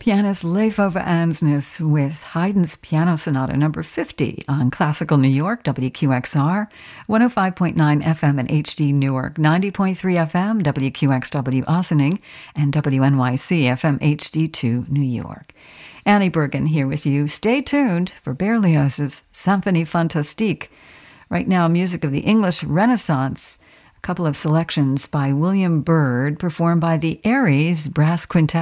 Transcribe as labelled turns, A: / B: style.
A: Pianist Leif Ove Ansnes with Haydn's Piano Sonata number 50 on Classical New York, WQXR, 105.9 FM in HD Newark, 90.3 FM, WQXW Ossining, and WNYC FM HD2 New York. Annie Bergen here with you. Stay tuned for Berlioz's Symphonie Fantastique. Right now, music of the English Renaissance. A couple of selections by William Byrd, performed by the Aries Brass Quintet.